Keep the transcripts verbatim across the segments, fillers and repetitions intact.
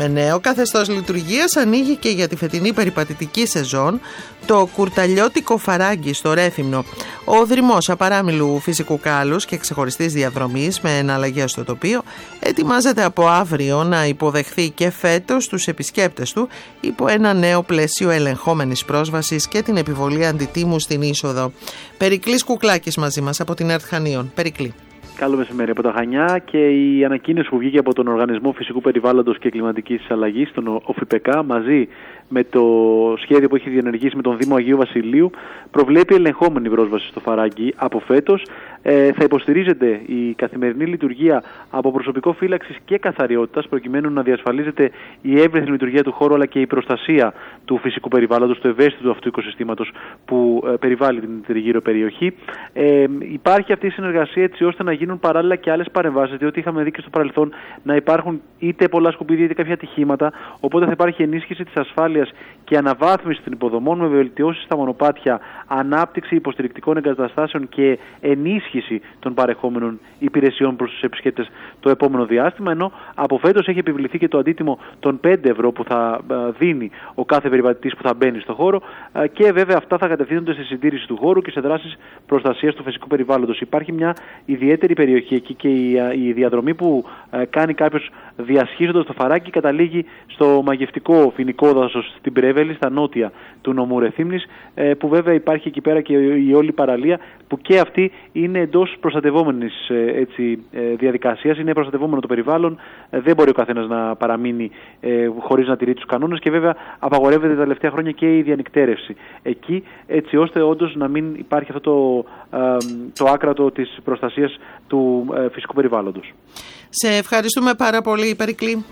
Με νέο καθεστώς λειτουργίας ανοίγει και για τη φετινή περιπατητική σεζόν το κουρταλιώτικο φαράγγι στο Ρέθυμνο. Ο δρυμός απαράμιλου φυσικού κάλους και ξεχωριστής διαδρομής με εναλλαγές στο τοπίο ετοιμάζεται από αύριο να υποδεχθεί και φέτος τους επισκέπτες του υπό ένα νέο πλαίσιο ελεγχόμενης πρόσβασης και την επιβολή αντιτίμου στην είσοδο. Περικλής Κουκλάκης μαζί μας από την ΕΡΤ Χανίων. Περικλή. Καλό μεσημέρι από τα Χανιά, και η ανακοίνωση που βγήκε από τον Οργανισμό Φυσικού Περιβάλλοντος και Κλιματικής Αλλαγής, τον ΟΦΙΠΕΚΑ, μαζί με το σχέδιο που έχει διενεργήσει με τον Δήμο Αγίου Βασιλείου, προβλέπει ελεγχόμενη πρόσβαση στο φαράγγι από φέτος. Ε, θα υποστηρίζεται η καθημερινή λειτουργία από προσωπικό φύλαξης και καθαριότητας, προκειμένου να διασφαλίζεται η εύρυθμη λειτουργία του χώρου αλλά και η προστασία του φυσικού περιβάλλοντος, του ευαίσθητου αυτού οικοσυστήματος που ε, περιβάλλει την τριγύρω περιοχή. Ε, υπάρχει αυτή η συνεργασία έτσι ώστε να γίνουν παράλληλα και άλλες παρεμβάσεις, διότι είχαμε δει και στο παρελθόν να υπάρχουν είτε πολλά σκουπίδια είτε κάποια ατυχήματα. Οπότε θα υπάρχει ενίσχυση της ασφάλειας και αναβάθμιση των υποδομών με βελτιώσεις στα μονοπάτια, ανάπτυξη υποστηρικτικών εγκαταστάσεων και ενίσχυση των παρεχόμενων υπηρεσιών προς τους επισκέπτες το επόμενο διάστημα. Ενώ από φέτος έχει επιβληθεί και το αντίτιμο των πέντε ευρώ που θα δίνει ο κάθε περιπατητής που θα μπαίνει στο χώρο, και βέβαια αυτά θα κατευθύνονται στη συντήρηση του χώρου και σε δράσεις προστασίας του φυσικού περιβάλλοντος. Υπάρχει μια ιδιαίτερη περιοχή εκεί και η, η διαδρομή που κάνει κάποιος διασχίζοντας το φαράγγι καταλήγει στο μαγευτικό φοινικό δάσος στην Πρέβελη, στα νότια του νομού Ρεθύμνης, που βέβαια υπάρχει εκεί πέρα και η όλη παραλία, που και αυτή είναι εντός προστατευόμενης έτσι, διαδικασίας, είναι προστατευόμενο το περιβάλλον, δεν μπορεί ο καθένας να παραμείνει ε, χωρίς να τηρεί τους κανόνες, και βέβαια απαγορεύεται τα τελευταία χρόνια και η διανυκτέρευση εκεί, έτσι ώστε όντως να μην υπάρχει αυτό το, ε, το άκρατο της προστασίας του ε, φυσικού περιβάλλοντος. Σε ευχαριστούμε πάρα πολύ, Περικλή.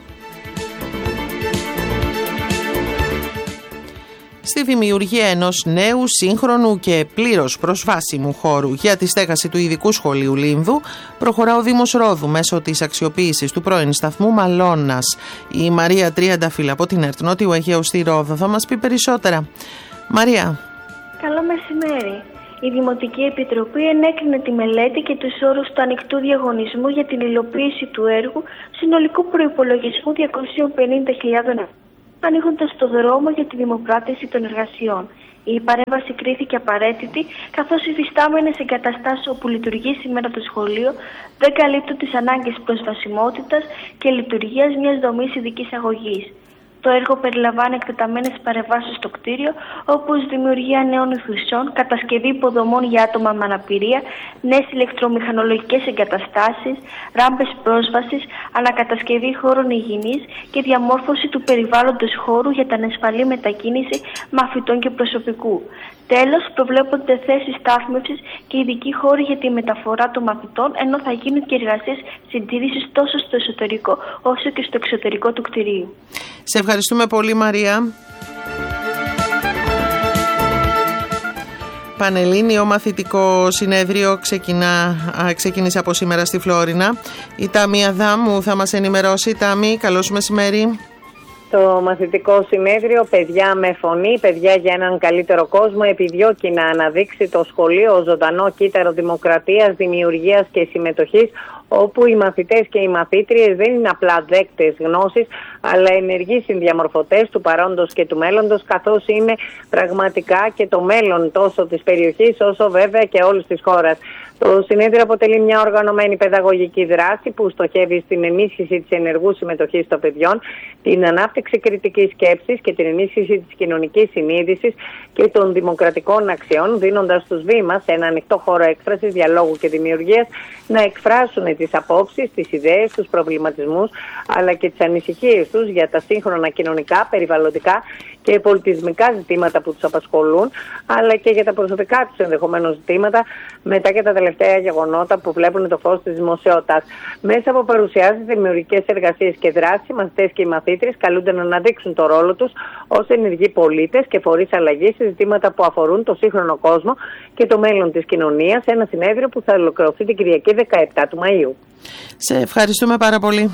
Στη δημιουργία ενός νέου, σύγχρονου και πλήρως προσβάσιμου χώρου για τη στέγαση του ειδικού σχολείου Λίνδου προχωρά ο Δήμος Ρόδου μέσω της αξιοποίησης του πρώην σταθμού Μαλώνας. Η Μαρία Τριανταφύλλα από την ΕΡΤ Νότιου Αιγαίου στη Ρόδο θα μας πει περισσότερα. Μαρία. Καλό μεσημέρι. Η Δημοτική Επιτροπή ενέκρινε τη μελέτη και τους όρους του ανοιχτού διαγωνισμού για την υλοποίηση του έργου συνολικού προϋπολογισμού διακόσιες πενήντα χιλιάδες ευρώ, ανοίγοντας το δρόμο για τη δημοπράτηση των εργασιών. Η παρέμβαση κρίθηκε απαραίτητη, καθώς οι φυστάμενες εγκαταστάσεις όπου λειτουργεί σήμερα το σχολείο δεν καλύπτουν τις ανάγκες προσβασιμότητας και λειτουργίας μιας δομής ειδικής αγωγής. Το έργο περιλαμβάνει εκτεταμένες παρεμβάσεις στο κτίριο, όπως δημιουργία νέων αιθουσών, κατασκευή υποδομών για άτομα με αναπηρία, νέες ηλεκτρομηχανολογικές εγκαταστάσεις, ράμπες πρόσβασης, ανακατασκευή χώρων υγιεινής και διαμόρφωση του περιβάλλοντος χώρου για την ασφαλή μετακίνηση μαθητών και προσωπικού. Τέλος, προβλέπονται θέσεις στάθμευσης και ειδικοί χώροι για τη μεταφορά των μαθητών, ενώ θα γίνουν και εργασίες συντήρησης τόσο στο εσωτερικό όσο και στο εξωτερικό του κτηρίου. Σε ευχαριστούμε πολύ, Μαρία. Πανελλήνιο μαθητικό συνέδριο ξεκινά, ξεκίνησε από σήμερα στη Φλόρινα. Η Τάμι Αδάμου θα μας ενημερώσει. Τάμι, καλώς μεσημέρι. Το μαθητικό συνέδριο «Παιδιά με φωνή, παιδιά για έναν καλύτερο κόσμο» επιδιώκει να αναδείξει το σχολείο ως ζωντανό κύτταρο δημοκρατίας, δημιουργίας και συμμετοχής, όπου οι μαθητές και οι μαθήτριες δεν είναι απλά δέκτες γνώσης, αλλά ενεργοί συνδιαμορφωτές του παρόντος και του μέλλοντος, καθώς είναι πραγματικά και το μέλλον τόσο της περιοχής όσο βέβαια και όλης της χώρας. Το συνέδριο αποτελεί μια οργανωμένη παιδαγωγική δράση που στοχεύει στην ενίσχυση της ενεργού συμμετοχής των παιδιών, την ανάπτυξη κριτικής σκέψης και την ενίσχυση της κοινωνικής συνείδησης και των δημοκρατικών αξιών, δίνοντας στους βήμας ένα ανοιχτό χώρο έκφρασης, διαλόγου και δημιουργίας να εκφράσουν τις απόψεις, τις ιδέες, τους προβληματισμούς αλλά και τις ανησυχίες τους για τα σύγχρονα κοινωνικά, περιβαλλοντικά και πολιτισμικά ζητήματα που τους απασχολούν, αλλά και για τα προσωπικά τους ενδεχομένως ζητήματα μετά και τα τελευταία γεγονότα που βλέπουν το φως της δημοσιότητας. Μέσα από παρουσιάσεις, δημιουργικές εργασίες και δράσεις, οι μαθητές και οι μαθήτριες καλούνται να αναδείξουν το ρόλο τους ως ενεργοί πολίτες και φορείς αλλαγής σε ζητήματα που αφορούν το σύγχρονο κόσμο και το μέλλον της κοινωνίας, σε ένα συνέδριο που θα ολοκληρωθεί την Κυριακή δεκαεπτά του Μαΐου. Σε ευχαριστούμε πάρα πολύ.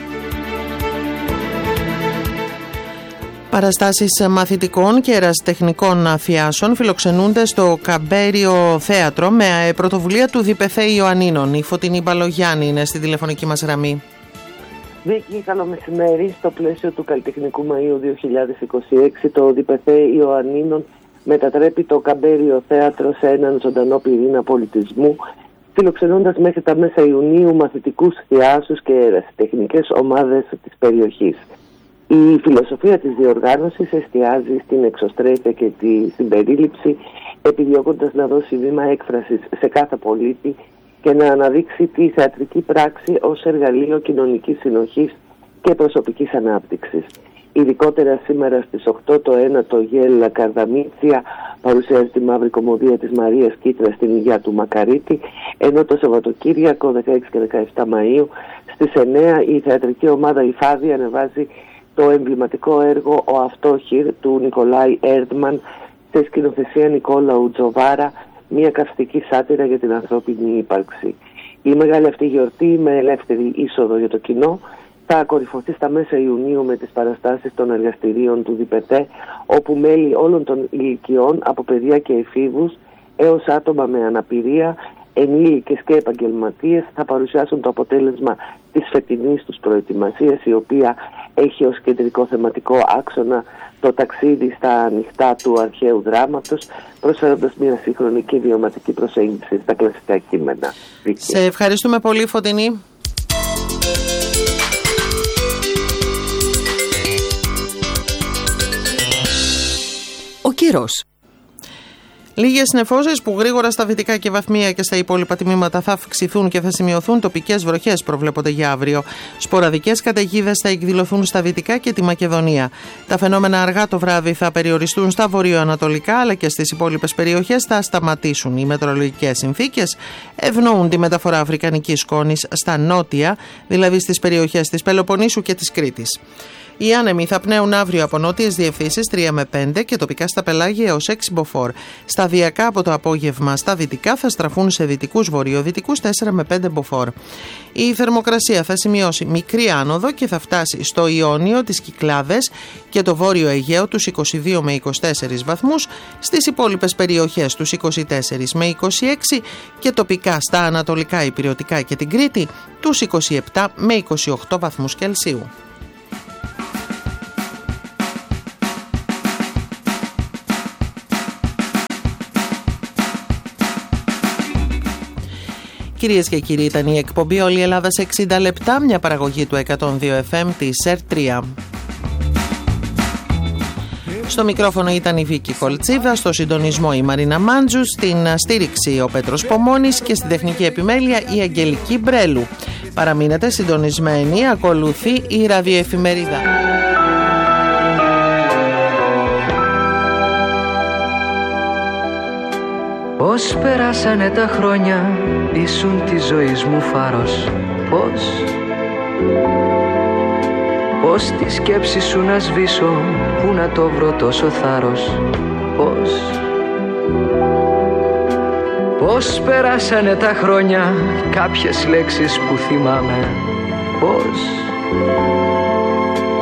Παραστάσεις μαθητικών και ερασιτεχνικών αφιάσεων φιλοξενούνται στο Καμπέριο Θέατρο με πρωτοβουλία του Διπεθέ Ιωαννίνων. Η Φωτεινή Μπαλογιάννη είναι στη τηλεφωνική μας γραμμή. Βίκη, καλό μεσημέρι. Στο πλαίσιο του Καλλιτεχνικού Μαΐου δύο χιλιάδες είκοσι έξι, το ΔΠΘ Ιωαννίνων μετατρέπει το Καμπέριο Θέατρο σε έναν ζωντανό πυρήνα πολιτισμού, φιλοξενώντας μέχρι τα μέσα Ιουνίου μαθητικούς, θεάσους και ερασιτεχνικές ομάδες της περιοχής. Η φιλοσοφία της διοργάνωσης εστιάζει στην εξωστρέφεια και τη συμπερίληψη, επιδιώκοντας να δώσει βήμα έκφρασης σε κάθε πολίτη και να αναδείξει τη θεατρική πράξη ως εργαλείο κοινωνικής συνοχής και προσωπικής ανάπτυξης. Ειδικότερα σήμερα στις οκτώ το ένατο Γέλα Καρδαμίτσια παρουσιάζει τη μαύρη κομμωδία της Μαρίας Κίτρα στην Υγεία του Μακαρίτη, ενώ το Σαββατοκύριακο δεκαέξι και δεκαεπτά Μαΐου στις εννέα η θεατρική ομάδα Η Φάδη ανεβάζει το εμβληματικό έργο «Ο Αυτόχειρ» του Νικολάη Έρντμαν σε σκηνοθεσία Νικόλαου Τζοβάρα, μια καυστική σάτυρα για την ανθρώπινη ύπαρξη. Η μεγάλη αυτή γιορτή, με ελεύθερη είσοδο για το κοινό, θα κορυφωθεί στα μέσα Ιουνίου με τις παραστάσεις των εργαστηρίων του ΔΠΘ, όπου μέλη όλων των ηλικιών, από παιδιά και εφήβους έως άτομα με αναπηρία, ενήλικες και επαγγελματίες, θα παρουσιάσουν το αποτέλεσμα της φετινής τους προετοιμασίας, η οποία έχει ως κεντρικό θεματικό άξονα το ταξίδι στα ανοιχτά του αρχαίου δράματος, προσφέροντας μια σύγχρονη και βιωματική προσέγγιση στα κλασικά κείμενα. Σε ευχαριστούμε πολύ, Φωτεινή. Ο καιρός. Λίγες νεφώσεις που γρήγορα στα δυτικά και βαθμία και στα υπόλοιπα τμήματα θα αυξηθούν και θα σημειωθούν τοπικές βροχές προβλέπονται για αύριο. Σποραδικές καταιγίδες θα εκδηλωθούν στα δυτικά και τη Μακεδονία. Τα φαινόμενα αργά το βράδυ θα περιοριστούν στα βορειοανατολικά, αλλά και στις υπόλοιπες περιοχές θα σταματήσουν. Οι μετεωρολογικές συνθήκες ευνοούν τη μεταφορά αφρικανικής σκόνης στα νότια, δηλαδή στις περιοχές της Πελοποννήσου και της Κρήτης. Οι άνεμοι θα πνέουν αύριο από νότιες διευθύνσεις τρία με πέντε και τοπικά στα πελάγια έως έξι μποφόρ. Σταδιακά από το απόγευμα στα δυτικά θα στραφούν σε δυτικούς βορειοδυτικούς τέσσερα με πέντε μποφόρ. Η θερμοκρασία θα σημειώσει μικρή άνοδο και θα φτάσει στο Ιόνιο, τις Κυκλάδες και το Βόρειο Αιγαίο τους είκοσι δύο με είκοσι τέσσερις βαθμούς, στις υπόλοιπες περιοχές τους είκοσι τέσσερα με είκοσι έξι και τοπικά στα ανατολικά, ηπειρωτικά και την Κρήτη τους είκοσι επτά με είκοσι οκτώ βαθμούς Κελσίου. Κυρίες και κύριοι, ήταν η εκπομπή «Όλη η Ελλάδα σε εξήντα λεπτά», μια παραγωγή του εκατόν δύο εφ εμ της ΕΡΤ τρία. Στο μικρόφωνο ήταν η Βίκη Κολτσίδα, στο συντονισμό η Μαρίνα Μάντζου, στην στήριξη ο Πέτρος Πομώνης και στη τεχνική επιμέλεια η Αγγελική Μπρέλου. Παραμείνετε συντονισμένοι, ακολουθεί η ραδιοεφημερίδα. Πώς περάσανε τα χρόνια, ήσουν της ζωής μου φάρος. Πώς, πώς τη σκέψη σου να σβήσω, που να το βρω τόσο θάρρος. Πώς, πώς περάσανε τα χρόνια, κάποιες λέξεις που θυμάμαι. Πώς,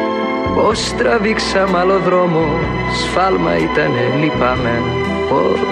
πώς τραβήξαμε άλλο δρόμο, σφάλμα ήτανε, λυπάμαι. Πώς,